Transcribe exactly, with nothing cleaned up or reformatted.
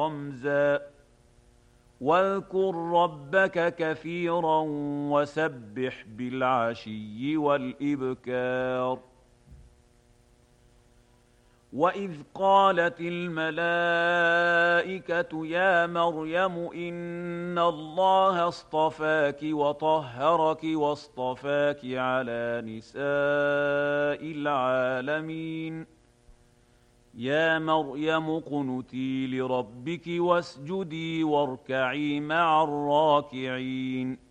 رمزا واذكر ربك كثيرا وسبح بالعشي والإبكار وإذ قالت الملائكة يا مريم إن الله اصطفاك وطهرك واصطفاك على نساء العالمين يا مريم اقنتي لربك واسجدي واركعي مع الراكعين